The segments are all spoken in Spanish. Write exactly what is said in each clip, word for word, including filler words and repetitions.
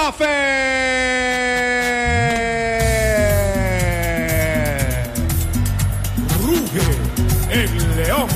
Santa Fe. Ruge el león.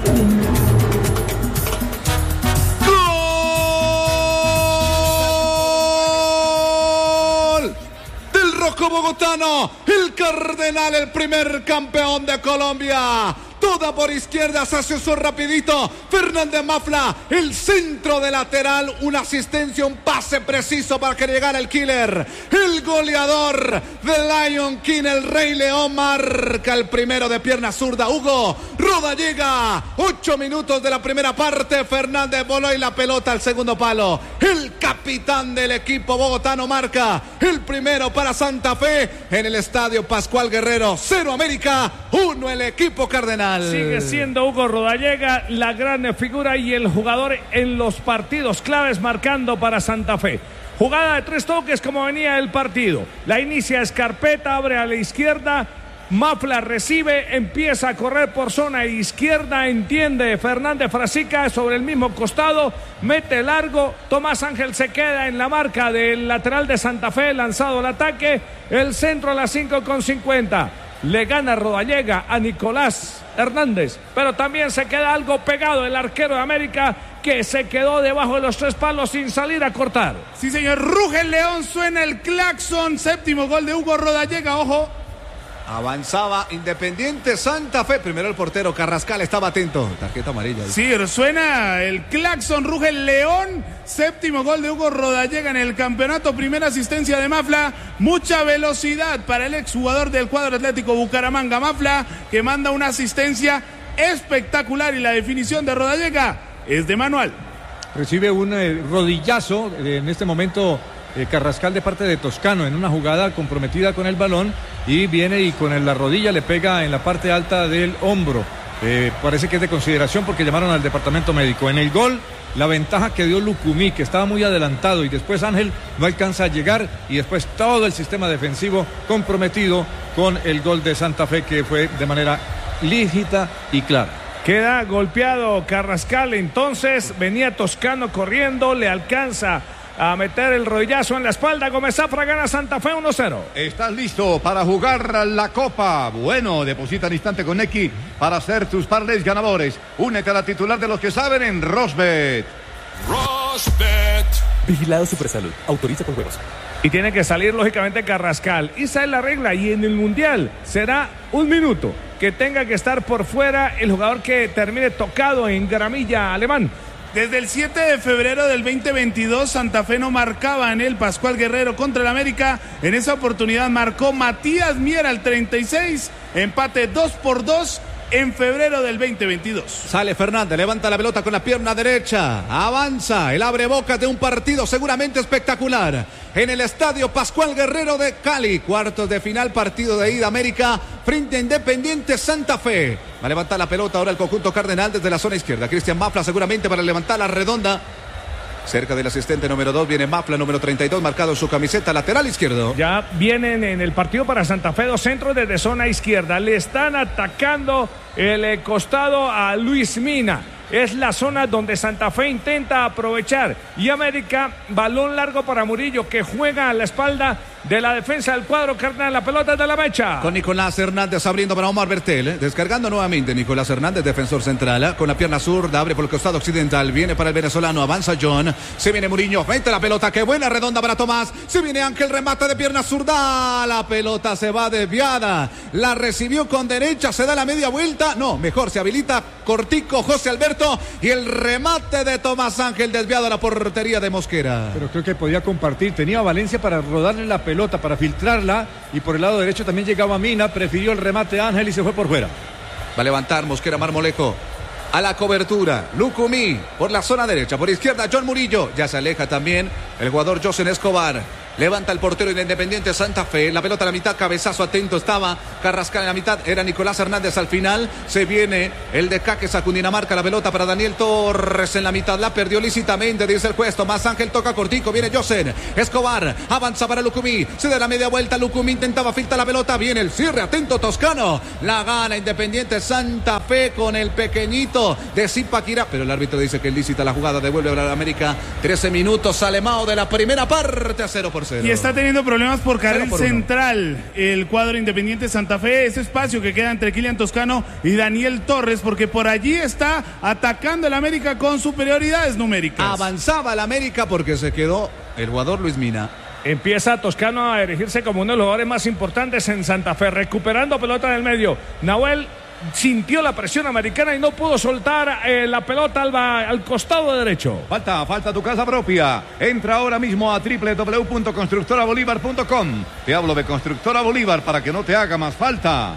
Gol del rojo bogotano, el Cardenal, el primer campeón de Colombia. Toda por izquierda, se hace rapidito. Fernández Mafla, el centro de lateral, una asistencia, un pase preciso para que llegara el killer. El goleador de Lion King, el Rey León, marca el primero de pierna zurda. Hugo Rodallega, ocho minutos de la primera parte. Fernández voló y la pelota al segundo palo. El capitán del equipo bogotano marca el primero para Santa Fe en el estadio Pascual Guerrero. Cero América, uno el equipo cardenal. Sigue siendo Hugo Rodallega la gran figura y el jugador en los partidos claves marcando para Santa Fe. Jugada de tres toques como venía el partido. La inicia Escarpeta, abre a la izquierda. Mafla recibe, empieza a correr por zona izquierda, entiende Fernández Frasica sobre el mismo costado, mete largo. Tomás Ángel se queda en la marca del lateral de Santa Fe, lanzado al ataque. El centro a las cinco con cincuenta. Le gana Rodallega a Nicolás Hernández, pero también se queda algo pegado el arquero de América, que se quedó debajo de los tres palos sin salir a cortar. Sí, señor, ruge el león, suena el claxon, séptimo gol de Hugo Rodallega, ojo. Avanzaba Independiente Santa Fe. Primero el portero Carrascal estaba atento. Tarjeta amarilla. Sí, suena el claxon, ruge el león. Séptimo gol de Hugo Rodallega en el campeonato. Primera asistencia de Mafla. Mucha velocidad para el exjugador del cuadro Atlético Bucaramanga. Mafla, que manda una asistencia espectacular, y la definición de Rodallega es de manual. Recibe un eh, rodillazo eh, en este momento eh, Carrascal de parte de Toscano en una jugada comprometida con el balón, y viene y con la rodilla le pega en la parte alta del hombro. Eh, parece que es de consideración porque llamaron al departamento médico. En el gol, la ventaja que dio Lucumí, que estaba muy adelantado, y después Ángel no alcanza a llegar, y después todo el sistema defensivo comprometido con el gol de Santa Fe, que fue de manera lícita y clara. Queda golpeado Carrascal, entonces venía Toscano corriendo, le alcanza a meter el rodillazo en la espalda. Gómez Zafra, gana Santa Fe uno cero. ¿Estás listo para jugar la Copa? Bueno, deposita al instante con X para hacer tus parlays ganadores. Únete a la titular de los que saben en Rosbet. Rosbet. Vigilado Supersalud. Autoriza con juegos. Y tiene que salir lógicamente Carrascal. Esa es la regla, y en el Mundial será un minuto que tenga que estar por fuera el jugador que termine tocado en gramilla alemán. Desde el siete de febrero del veinte veintidós, Santa Fe no marcaba en el Pascual Guerrero contra el América. En esa oportunidad marcó Matías Miera al treinta y seis. Empate dos por dos en febrero del veinte veintidós. Sale Fernández, levanta la pelota con la pierna derecha. Avanza, el abre boca de un partido seguramente espectacular. En el estadio Pascual Guerrero de Cali. Cuartos de final, partido de ida, América frente a Independiente Santa Fe. Va a levantar la pelota ahora el conjunto cardenal desde la zona izquierda. Cristian Mafla seguramente para levantar la redonda. Cerca del asistente número dos viene Mafla, número treinta y dos, marcado en su camiseta, lateral izquierdo. Ya vienen en el partido para Santa Fe dos centros desde zona izquierda. Le están atacando el costado a Luis Mina. Es la zona donde Santa Fe intenta aprovechar. Y América, balón largo para Murillo, que juega a la espalda de la defensa del cuadro cardenal. La pelota de la mecha. Con Nicolás Hernández abriendo para Omar Bertel. ¿eh? Descargando nuevamente Nicolás Hernández, defensor central. ¿eh? Con la pierna zurda, abre por el costado occidental. Viene para el venezolano, avanza John. Se viene Murillo, mete la pelota. Qué buena redonda para Tomás. Se viene Ángel, remata de pierna zurda. La pelota se va desviada. La recibió con derecha, se da la media vuelta. No, mejor se habilita cortico José Alberto. Y el remate de Tomás Ángel desviado a la portería de Mosquera. Pero creo que podía compartir. Tenía Valencia para rodarle la pelota, para filtrarla. Y por el lado derecho también llegaba Mina. Prefirió el remate a Ángel y se fue por fuera. Va a levantar Mosquera Marmolejo. A la cobertura, Lucumí por la zona derecha, por izquierda John Murillo, ya se aleja también el jugador Josen Escobar. Levanta el portero de Independiente Santa Fe. La pelota a la mitad, cabezazo atento estaba Carrascal en la mitad. Era Nicolás Hernández al final. Se viene el de Caques a Cundinamarca. La pelota para Daniel Torres en la mitad. La perdió lícitamente, dice el juez. Tomás Ángel toca cortico. Viene Josen Escobar. Avanza para Lucumí. Se da la media vuelta. Lucumí intentaba filtrar la pelota. Viene el cierre. Atento Toscano. La gana Independiente Santa Fe con el pequeñito de Zipaquirá. Pero el árbitro dice que es lícita la jugada. Devuelve a la América. trece minutos. Sale Mao de la primera parte a cero por cero. Y está teniendo problemas por carril por central el cuadro Independiente Santa Fe, ese espacio que queda entre Kylian Toscano y Daniel Torres, porque por allí está atacando el América con superioridades numéricas. Avanzaba el América porque se quedó el jugador Luis Mina. Empieza Toscano a erigirse como uno de los jugadores más importantes en Santa Fe, recuperando pelota en el medio. Nahuel sintió la presión americana y no pudo soltar eh, la pelota al, al costado derecho. Falta, falta tu casa propia. Entra ahora mismo a doble u doble u doble u punto constructora bolívar punto com. Te hablo de Constructora Bolívar para que no te haga más falta.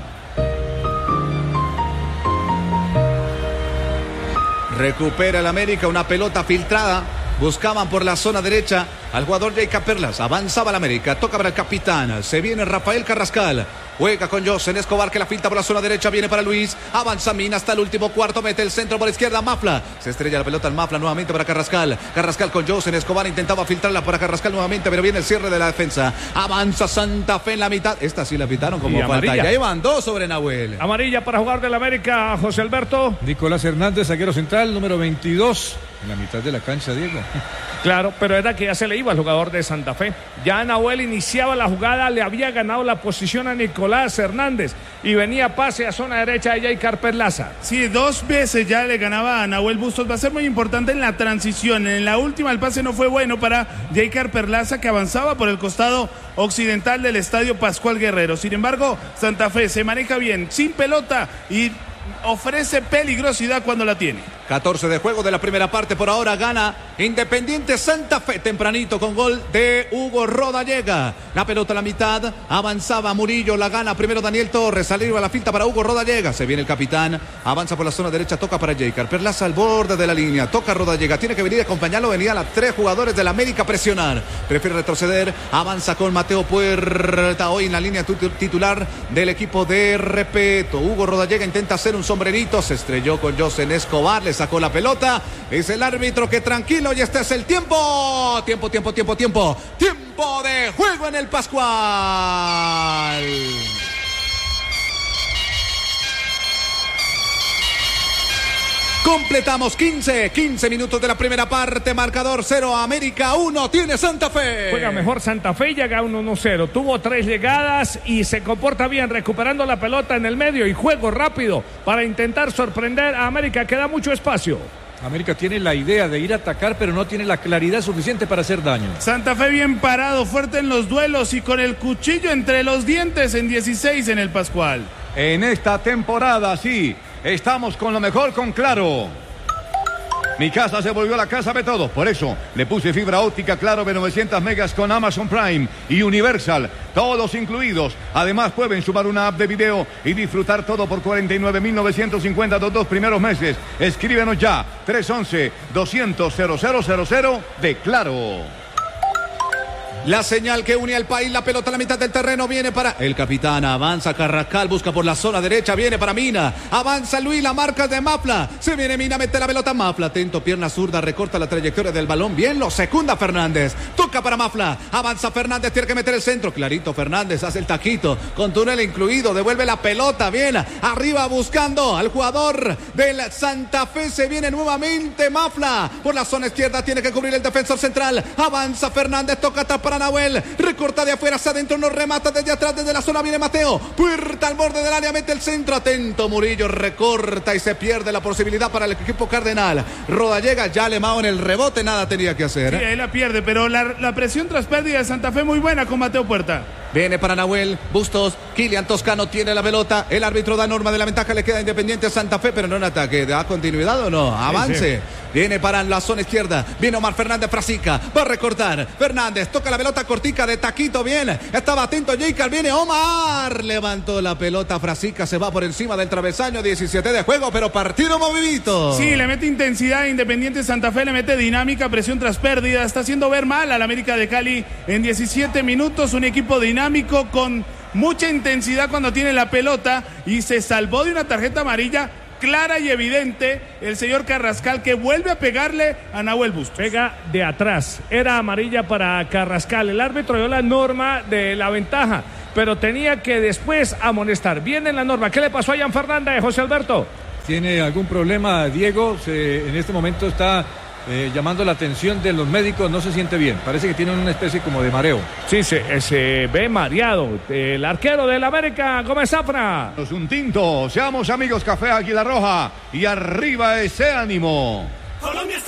Recupera el América, una pelota filtrada. Buscaban por la zona derecha al jugador Jacob Perlas. Avanzaba el América. Toca para el capitán. Se viene Rafael Carrascal. Juega con Josen Escobar que la filtra por la zona derecha. Viene para Luis. Avanza Mina hasta el último cuarto. Mete el centro por izquierda. Mafla. Se estrella la pelota al Mafla nuevamente para Carrascal. Carrascal con Josen Escobar. Intentaba filtrarla para Carrascal nuevamente. Pero viene el cierre de la defensa. Avanza Santa Fe en la mitad. Esta sí la pitaron como falta. Amarilla. Ya iban dos sobre Nahuel. Amarilla para jugar del América, José Alberto. Nicolás Hernández, zaguero central, número veintidós. En la mitad de la cancha, Diego. Claro, pero era que ya se le iba al jugador de Santa Fe. Ya Nahuel iniciaba la jugada, le había ganado la posición a Nicolás Hernández y venía pase a zona derecha de Jair Perlaza. Sí, dos veces ya le ganaba a Nahuel Bustos. Va a ser muy importante en la transición. En la última el pase no fue bueno para Jair Perlaza, que avanzaba por el costado occidental del estadio Pascual Guerrero. Sin embargo, Santa Fe se maneja bien, sin pelota y ofrece peligrosidad cuando la tiene. catorce de juego de la primera parte. Por ahora gana Independiente Santa Fe tempranito con gol de Hugo Rodallega. La pelota a la mitad. Avanzaba Murillo. La gana primero Daniel Torres. Salir a la finta para Hugo Rodallega. Se viene el capitán. Avanza por la zona derecha. Toca para Jacob Perlaza al borde de la línea. Toca Rodallega. Tiene que venir a acompañarlo. Venían las tres jugadores del América a presionar. Prefiere retroceder. Avanza con Mateo Puerta. Hoy en la línea titular del equipo de Repeto. Hugo Rodallega intenta hacer un sombrerito. Se estrelló con Josen Escobar. Le sacó la pelota. Es el árbitro que tranquilo. Y este es el tiempo. Tiempo, tiempo, tiempo, tiempo. Tiempo de juego en el Pascual. Completamos quince, quince minutos de la primera parte. Marcador cero, América uno. Tiene Santa Fe. Juega mejor Santa Fe y llega uno uno cero. Tuvo tres llegadas y se comporta bien, recuperando la pelota en el medio y juego rápido para intentar sorprender a América, que da mucho espacio. América tiene la idea de ir a atacar, pero no tiene la claridad suficiente para hacer daño. Santa Fe bien parado, fuerte en los duelos y con el cuchillo entre los dientes en dieciséis en el Pascual. En esta temporada, sí, estamos con lo mejor con Claro. Mi casa se volvió la casa de todos. Por eso le puse fibra óptica Claro de novecientos megas con Amazon Prime y Universal. Todos incluidos. Además pueden sumar una app de video y disfrutar todo por cuarenta y nueve mil novecientos cincuenta los dos primeros meses. Escríbenos ya. tres once, doscientos, cero cero cero cero de Claro. La señal que une al país, la pelota a la mitad del terreno, viene para el capitán, avanza Carrascal, busca por la zona derecha, viene para Mina, avanza Luis, la marca de Mafla, se viene Mina, mete la pelota Mafla, atento, pierna zurda, recorta la trayectoria del balón, bien, lo secunda Fernández, toca para Mafla, avanza Fernández, tiene que meter el centro, clarito Fernández, hace el taquito, con túnel incluido, devuelve la pelota, bien, arriba buscando al jugador del Santa Fe, se viene nuevamente Mafla, por la zona izquierda, tiene que cubrir el defensor central, avanza Fernández, toca tapar Nahuel, recorta de afuera hacia adentro, no remata desde atrás, desde la zona viene Mateo, Puerta al borde del área, mete el centro, atento Murillo, recorta y se pierde la posibilidad para el equipo cardenal. Rodallega ya le mao en el rebote, nada tenía que hacer. Sí, ahí la pierde, pero la, la presión tras pérdida de Santa Fe muy buena con Mateo Puerta. Viene para Nahuel, Bustos, Kylian Toscano tiene la pelota. El árbitro da norma de la ventaja, le queda Independiente Santa Fe, pero no en ataque. ¿Da continuidad o no? Avance. Sí, sí. Viene para la zona izquierda. Viene Omar Fernández Frasica. Va a recortar. Fernández toca la pelota cortica de taquito. Bien. Estaba atento Jacob. Viene Omar. Levantó la pelota. Frasica se va por encima del travesaño. diecisiete de juego, pero partido movidito. Sí, le mete intensidad. Independiente Santa Fe le mete dinámica, presión tras pérdida. Está haciendo ver mal al América de Cali en diecisiete minutos. Un equipo dinámico con mucha intensidad cuando tiene la pelota y se salvó de una tarjeta amarilla clara y evidente el señor Carrascal, que vuelve a pegarle a Nahuel Bustos. Pega de atrás, era amarilla para Carrascal. El árbitro dio la norma de la ventaja, pero tenía que después amonestar. Viene la norma. ¿Qué le pasó a Jan Fernández, José Alberto? ¿Tiene algún problema Diego? Se, en este momento está eh, llamando la atención de los médicos, no se siente bien. Parece que tiene una especie como de mareo. Sí, se, se ve mareado. El arquero del América, Gómez Zafra. Un tinto, seamos amigos, Café Águila Roja y arriba ese ánimo. Colombia.